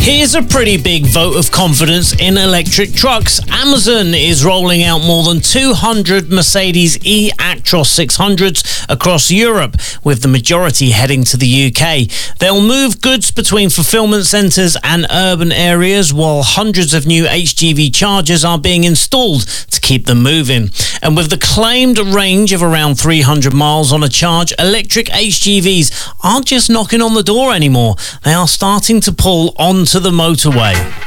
Here's a pretty big vote of confidence in electric trucks. Amazon is rolling out more than 200 Mercedes e-Actros 600s across Europe, with the majority heading to the UK. They'll move goods between fulfillment centres and urban areas, while hundreds of new HGV chargers are being installed to keep them moving. And with the claimed range of around 300 miles on a charge, electric HGVs aren't just knocking on the door anymore. They are starting to pull onto the motorway.